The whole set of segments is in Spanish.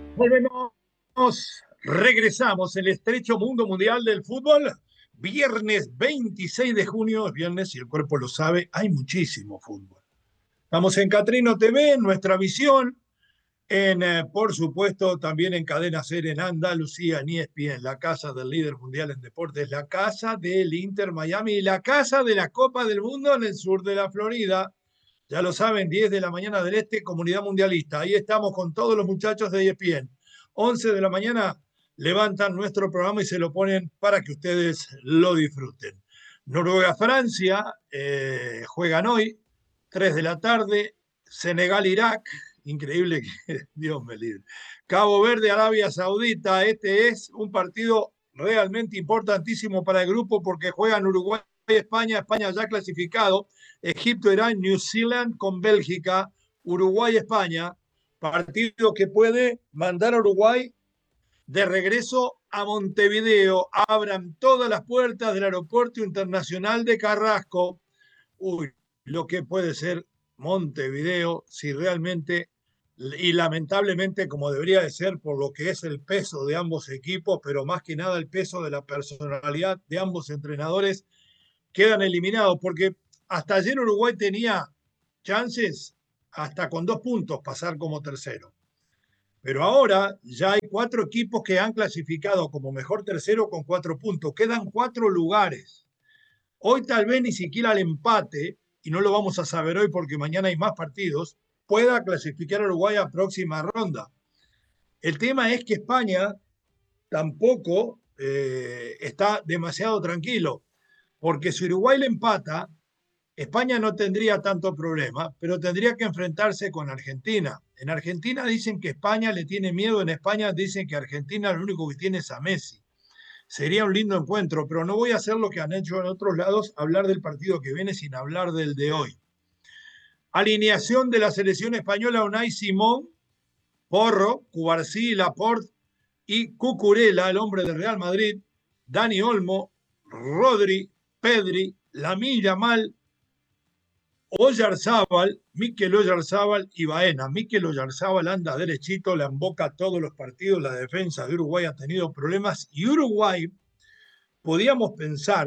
Volvemos, regresamos el estrecho mundo mundial del fútbol. Viernes 26 de junio, es viernes y el cuerpo lo sabe, hay muchísimo fútbol. Estamos en Catrino TV, en nuestra visión, por supuesto, también en Cadena Ser en Andalucía, en ESPN, la casa del líder mundial en deportes, la casa del Inter Miami y la casa de la Copa del Mundo en el sur de la Florida. Ya lo saben, 10 de la mañana del Este, Comunidad Mundialista. Ahí estamos con todos los muchachos de ESPN. 11 de la mañana levantan nuestro programa y se lo ponen para que ustedes lo disfruten. Noruega-Francia juegan hoy, 3 de la tarde. Senegal-Irak, increíble que Dios me libre. Cabo Verde-Arabia Saudita, este es un partido realmente importantísimo para el grupo porque juegan Uruguay España, España ya clasificado, Egipto, Irán, New Zealand con Bélgica, Uruguay, España, partido que puede mandar a Uruguay de regreso a Montevideo. Abran todas las puertas del Aeropuerto Internacional de Carrasco. Uy, lo que puede ser Montevideo si realmente, y lamentablemente como debería de ser por lo que es el peso de ambos equipos, pero más que nada el peso de la personalidad de ambos entrenadores, quedan eliminados, porque hasta ayer Uruguay tenía chances hasta con 2 puntos pasar como tercero. Pero ahora ya hay 4 equipos que han clasificado como mejor tercero con 4 puntos. Quedan 4 lugares. Hoy tal vez ni siquiera el empate, y no lo vamos a saber hoy porque mañana hay más partidos, pueda clasificar a Uruguay a próxima ronda. El tema es que España tampoco está demasiado tranquilo, porque si Uruguay le empata, España no tendría tanto problema, pero tendría que enfrentarse con Argentina. En Argentina dicen que España le tiene miedo, en España dicen que Argentina lo único que tiene es a Messi. Sería un lindo encuentro, pero no voy a hacer lo que han hecho en otros lados, hablar del partido que viene sin hablar del de hoy. Alineación de la selección española: Unai Simón, Porro, Cubarsí, Laporte y Cucurella, el hombre del Real Madrid, Dani Olmo, Rodri, Pedri, Lamine Yamal, Oyarzábal, Mikel Oyarzábal y Baena. Mikel Oyarzábal anda derechito, le emboca todos los partidos, la defensa de Uruguay ha tenido problemas y Uruguay, podíamos pensar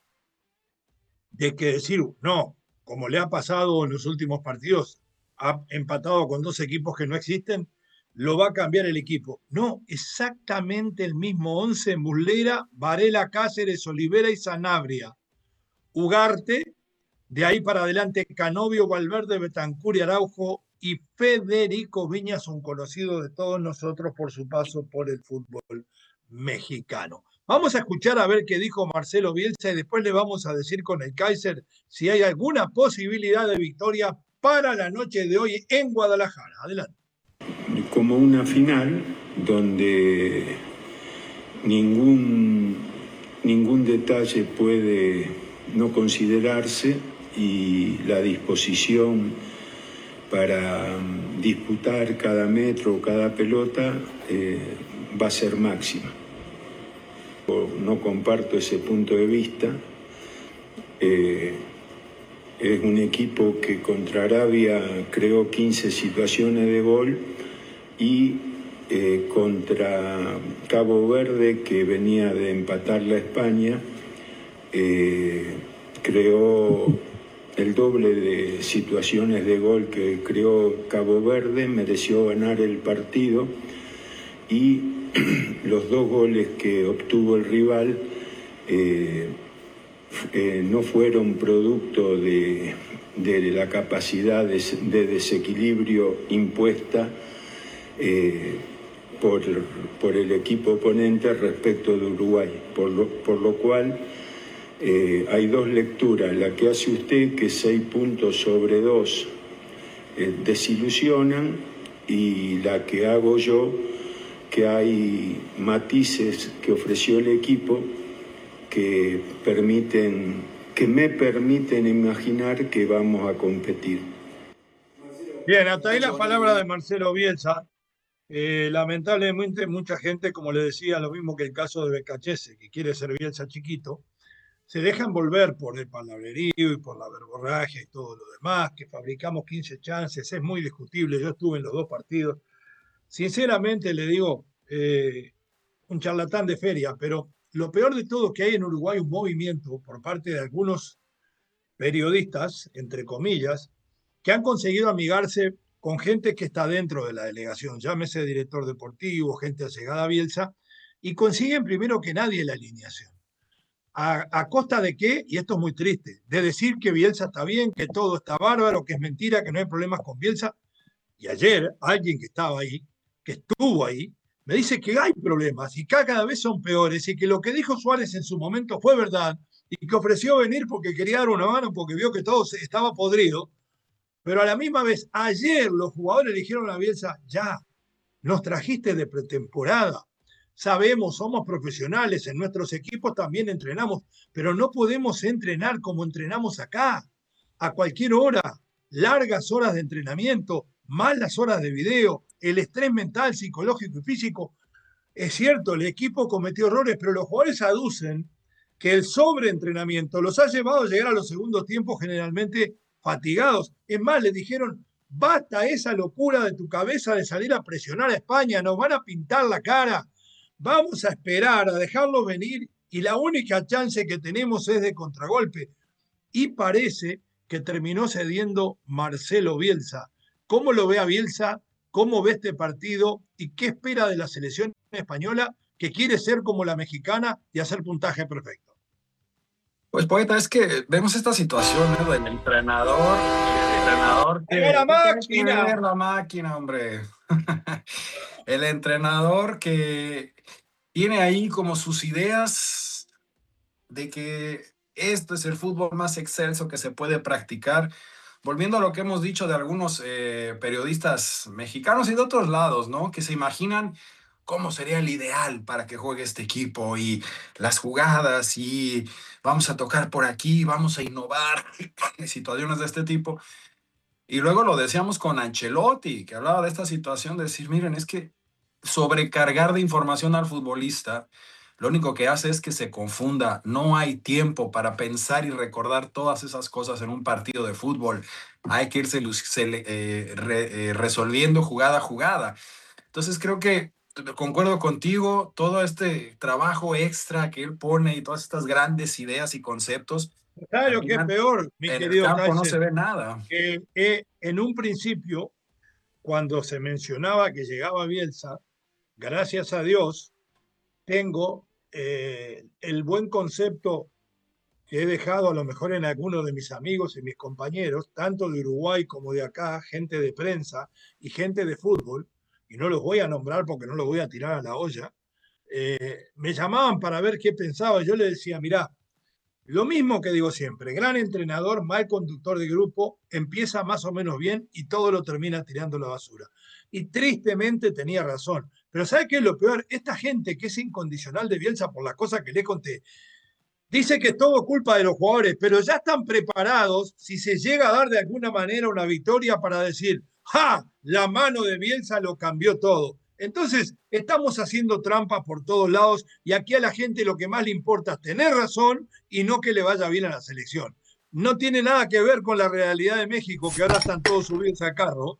de que decir, no, como le ha pasado en los últimos partidos, ha empatado con 2 equipos que no existen, lo va a cambiar el equipo. No, exactamente el mismo 11: Muslera, Varela, Cáceres, Olivera y Sanabria. Ugarte, de ahí para adelante Canovio, Valverde, Betancur y Araujo y Federico Viñas, un conocido de todos nosotros por su paso por el fútbol mexicano. Vamos a escuchar a ver qué dijo Marcelo Bielsa y después le vamos a decir con el Kaiser si hay alguna posibilidad de victoria para la noche de hoy en Guadalajara. Adelante. Como una final donde ningún detalle puede no considerarse y la disposición para disputar cada metro o cada pelota va a ser máxima. No comparto ese punto de vista. Es un equipo que contra Arabia creó 15 situaciones de gol y contra Cabo Verde, que venía de empatar la España, creó el doble de situaciones de gol que creó Cabo Verde, mereció ganar el partido y los 2 goles que obtuvo el rival no fueron producto de la capacidad de desequilibrio impuesta por el equipo oponente respecto de Uruguay, por lo cual hay 2 lecturas: la que hace usted, que 6 puntos sobre 2 desilusionan, y la que hago yo, que hay matices que ofreció el equipo que me permiten imaginar que vamos a competir. Bien, hasta ahí la palabra de Marcelo Bielsa. Lamentablemente mucha gente, como le decía, lo mismo que el caso de Becachese, que quiere ser Bielsa chiquito, se dejan envolver por el palabrerío y por la verborragia y todo lo demás, que fabricamos 15 chances, es muy discutible, yo estuve en los 2 partidos, sinceramente le digo, un charlatán de feria, pero lo peor de todo es que hay en Uruguay un movimiento por parte de algunos periodistas, entre comillas, que han conseguido amigarse con gente que está dentro de la delegación, llámese director deportivo, gente allegada a Bielsa, y consiguen primero que nadie la alineación. ¿A costa de qué? Y esto es muy triste, de decir que Bielsa está bien, que todo está bárbaro, que es mentira, que no hay problemas con Bielsa. Y ayer alguien que estaba ahí, que estuvo ahí, me dice que hay problemas y que cada vez son peores y que lo que dijo Suárez en su momento fue verdad y que ofreció venir porque quería dar una mano porque vio que todo estaba podrido. Pero a la misma vez, ayer los jugadores le dijeron a Bielsa, ya, nos trajiste de pretemporada. Sabemos, somos profesionales, en nuestros equipos también entrenamos, pero no podemos entrenar como entrenamos acá, a cualquier hora, largas horas de entrenamiento, más las horas de video, el estrés mental, psicológico y físico. Es cierto, el equipo cometió errores, pero los jugadores aducen que el sobreentrenamiento los ha llevado a llegar a los segundos tiempos generalmente fatigados. Es más, le dijeron, basta esa locura de tu cabeza de salir a presionar a España, nos van a pintar la cara, vamos a esperar, a dejarlos venir y la única chance que tenemos es de contragolpe. Y parece que terminó cediendo Marcelo Bielsa. ¿Cómo lo ve a Bielsa? ¿Cómo ve este partido? ¿Y qué espera de la selección española que quiere ser como la mexicana y hacer puntaje perfecto? Pues poeta, es que vemos esta situación, ¿no? Del entrenador, el entrenador ¡Ahí va la ¿qué tiene que máquina! ver la máquina, hombre? El entrenador que tiene ahí como sus ideas de que esto es el fútbol más excelso que se puede practicar. Volviendo a lo que hemos dicho de algunos periodistas mexicanos y de otros lados, ¿no? Que se imaginan cómo sería el ideal para que juegue este equipo y las jugadas y vamos a tocar por aquí, vamos a innovar, situaciones de este tipo. Y luego lo decíamos con Ancelotti, que hablaba de esta situación, de decir, miren, es que sobrecargar de información al futbolista, lo único que hace es que se confunda. No hay tiempo para pensar y recordar todas esas cosas en un partido de fútbol. Hay que irse resolviendo jugada a jugada. Entonces creo que concuerdo contigo, todo este trabajo extra que él pone y todas estas grandes ideas y conceptos, ¿Sabes al lo que es final peor, mi en el querido campo no se Tyson? ve nada. Que en un principio, cuando se mencionaba que llegaba Bielsa, gracias a Dios, tengo el buen concepto que he dejado a lo mejor en algunos de mis amigos y mis compañeros, tanto de Uruguay como de acá, gente de prensa y gente de fútbol, y no los voy a nombrar porque no los voy a tirar a la olla, me llamaban para ver qué pensaba. Yo les decía, mirá, lo mismo que digo siempre, gran entrenador, mal conductor de grupo, empieza más o menos bien y todo lo termina tirando a la basura. Y tristemente tenía razón. Pero ¿sabe qué es lo peor? Esta gente que es incondicional de Bielsa por las cosas que le conté, dice que es todo culpa de los jugadores, pero ya están preparados si se llega a dar de alguna manera una victoria para decir, ¡ja! La mano de Bielsa lo cambió todo. Entonces, estamos haciendo trampas por todos lados y aquí a la gente lo que más le importa es tener razón y no que le vaya bien a la selección. No tiene nada que ver con la realidad de México, que ahora están todos subidos a carro.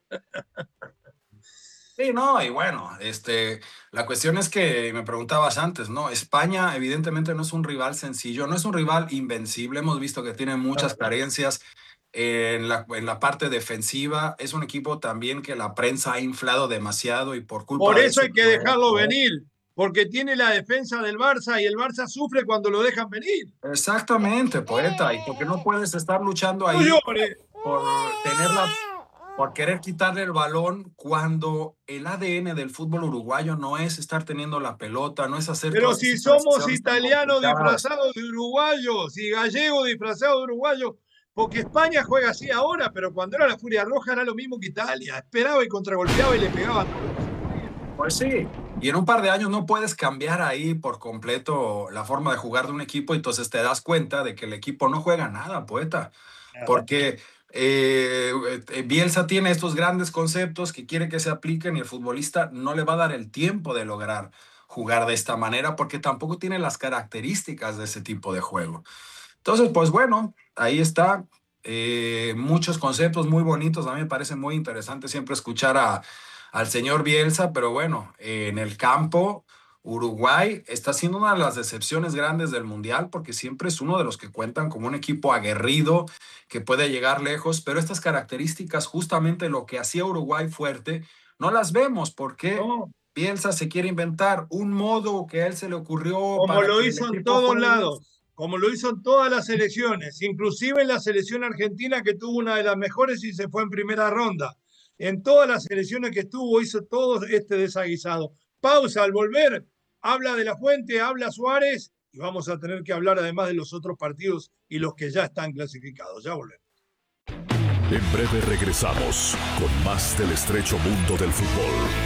Sí, no, y bueno, la cuestión es que me preguntabas antes, ¿no? España evidentemente no es un rival sencillo, no es un rival invencible, hemos visto que tiene muchas carencias en la parte defensiva, es un equipo también que la prensa ha inflado demasiado y por culpa Por de eso eso, hay que dejarlo venir, porque tiene la defensa del Barça y el Barça sufre cuando lo dejan venir. exactamente, poeta, y porque no puedes estar luchando No ahí llores. por tenerla por querer quitarle el balón cuando el ADN del fútbol uruguayo no es estar teniendo la pelota, no es hacer Pero todas si esas somos transiciones tan italianos complicadas. disfrazados de uruguayos y gallegos disfrazados de uruguayos, porque España juega así ahora, pero cuando era la Furia Roja era lo mismo que Italia. Esperaba y contragolpeaba y le pegaba a todo lo que se podía. Pues sí, y en un par de años no puedes cambiar ahí por completo la forma de jugar de un equipo, y entonces te das cuenta de que el equipo no juega nada, poeta, Nada. porque Bielsa tiene estos grandes conceptos que quiere que se apliquen y el futbolista no le va a dar el tiempo de lograr jugar de esta manera porque tampoco tiene las características de ese tipo de juego. Entonces, pues bueno, ahí está. Muchos conceptos muy bonitos. A mí me parece muy interesante siempre escuchar al señor Bielsa, pero bueno, en el campo Uruguay está siendo una de las decepciones grandes del Mundial porque siempre es uno de los que cuentan como un equipo aguerrido que puede llegar lejos, pero estas características, justamente lo que hacía Uruguay fuerte, no las vemos porque ¿no? Bielsa se quiere inventar un modo que a él se le ocurrió Como para lo que el hizo en equipo todos juegue. lados, como lo hizo en todas las selecciones, inclusive en la selección argentina que tuvo una de las mejores y se fue en primera ronda. En todas las selecciones que estuvo hizo todo este desaguisado. Pausa, al volver, habla de la Fuente, habla Suárez y vamos a tener que hablar además de los otros partidos y los que ya están clasificados. Ya volvemos. En breve regresamos con más del estrecho mundo del fútbol.